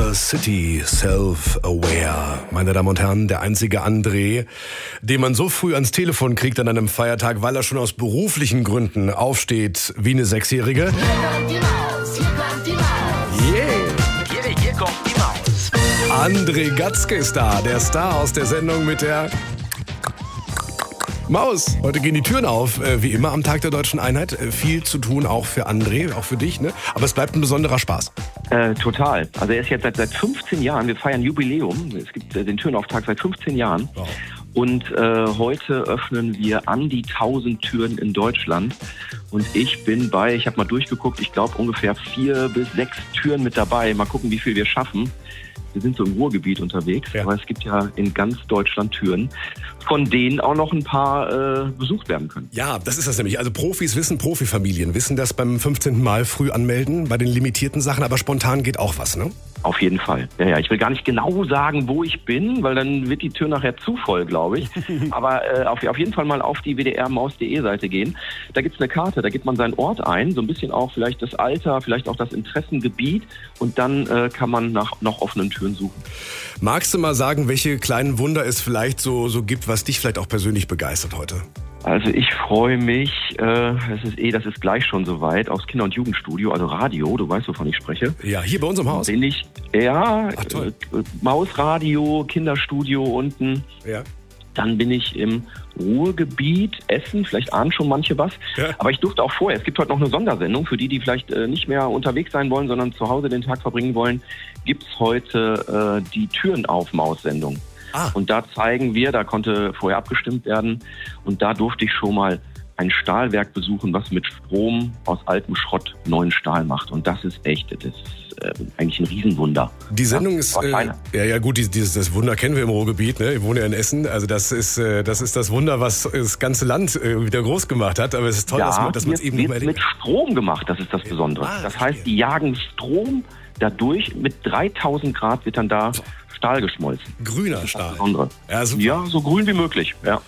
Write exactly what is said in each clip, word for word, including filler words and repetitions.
Our City Self-Aware. Meine Damen und Herren, der einzige André, den man so früh ans Telefon kriegt an einem Feiertag, weil er schon aus beruflichen Gründen aufsteht wie eine Sechsjährige. Hier kommt die Maus, hier kommt die Maus. Yeah! Hier, hier kommt die Maus. André Gatzke ist da, der Star aus der Sendung mit der Maus. Heute gehen die Türen auf, äh, wie immer am Tag der Deutschen Einheit. Äh, viel zu tun auch für André, auch für dich, ne? Aber es bleibt ein besonderer Spaß. Äh, total. Also er ist jetzt seit, seit fünfzehn Jahren, wir feiern Jubiläum. Es gibt äh, den Türenauftakt seit fünfzehn Jahren. Wow. Und äh, heute öffnen wir an die tausend Türen in Deutschland. Und ich bin bei, ich habe mal durchgeguckt, ich glaube ungefähr vier bis sechs Türen mit dabei. Mal gucken, wie viel wir schaffen. Wir sind so im Ruhrgebiet unterwegs, ja. Aber es gibt ja in ganz Deutschland Türen, von denen auch noch ein paar äh, besucht werden können. Ja, das ist das nämlich. Also Profis wissen, Profifamilien wissen das beim fünfzehnten Mal früh anmelden, bei den limitierten Sachen, aber spontan geht auch was, ne? Auf jeden Fall. Ja, ja, ich will gar nicht genau sagen, wo ich bin, weil dann wird die Tür nachher zu voll, glaube ich. Aber äh, auf, auf jeden Fall mal auf die w d r maus punkt d e Seite gehen. Da gibt's eine Karte, da gibt man seinen Ort ein, so ein bisschen auch vielleicht das Alter, vielleicht auch das Interessengebiet und dann äh, kann man nach noch offenen Türen suchen. Magst du mal sagen, welche kleinen Wunder es vielleicht so, so gibt, was dich vielleicht auch persönlich begeistert heute? Also ich freue mich, äh, es ist eh, das ist gleich schon soweit, aufs Kinder- und Jugendstudio, also Radio, du weißt, wovon ich spreche. Ja, hier bei uns im Haus. Bin ich, ja, Ach, toll. Äh, Mausradio, Kinderstudio unten. Ja. Dann bin ich im Ruhrgebiet, Essen, vielleicht ahnen schon manche was. Ja. Aber ich durfte auch vorher, es gibt heute noch eine Sondersendung, für die, die vielleicht äh, nicht mehr unterwegs sein wollen, sondern zu Hause den Tag verbringen wollen, gibt's heute äh, die Türen auf Maus-Sendung. Ah. Und da zeigen wir, da konnte vorher abgestimmt werden und da durfte ich schon mal ein Stahlwerk besuchen, was mit Strom aus altem Schrott neuen Stahl macht. Und das ist echt, das ist äh, eigentlich ein Riesenwunder. Die Sendung ja, ist, äh, ja, ja gut, dieses, das Wunder kennen wir im Ruhrgebiet, ne? Ich wohne ja in Essen, also das ist, äh, das ist das Wunder, was das ganze Land äh, wieder groß gemacht hat, aber es ist toll, ja, dass man dass man es eben nicht mehr wird mit Strom gemacht, das ist das Besondere. Ah, das verstehe. heißt, die jagen Strom dadurch, mit dreitausend Grad wird dann da Stahl geschmolzen. Grüner Stahl. Ja, ja, so grün wie möglich, ja.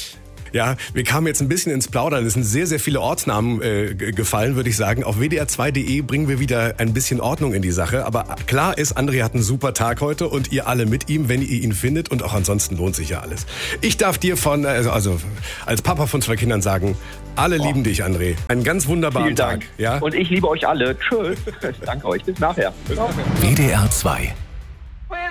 Ja, wir kamen jetzt ein bisschen ins Plaudern. Es sind sehr, sehr viele Ortsnamen äh, gefallen, würde ich sagen. Auf w d r zwei punkt d e bringen wir wieder ein bisschen Ordnung in die Sache. Aber klar ist, André hat einen super Tag heute und ihr alle mit ihm, wenn ihr ihn findet. Und auch ansonsten lohnt sich ja alles. Ich darf dir von, also, also als Papa von zwei Kindern sagen, alle oh. lieben dich, André. Einen ganz wunderbaren Vielen Dank. Tag. Ja? Und ich liebe euch alle. Tschüss. Danke euch. Bis nachher. Bis nachher. W D R zwei